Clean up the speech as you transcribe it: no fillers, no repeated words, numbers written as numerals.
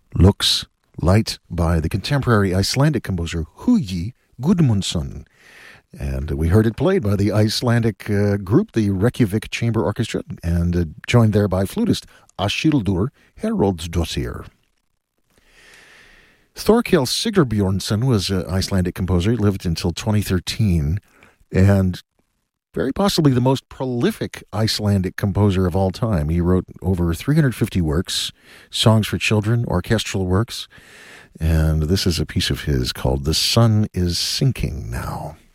Looks Light by the contemporary Icelandic composer Hugi Gudmundsson. And we heard it played by the Icelandic group, the Reykjavik Chamber Orchestra, and joined there by flutist Ashildur Haraldsdóttir. Thorkell Sigurbjörnsson was an Icelandic composer. He lived until 2013, and very possibly the most prolific Icelandic composer of all time. He wrote over 350 works, songs for children, orchestral works, and this is a piece of his called "The Sun is Sinking Now."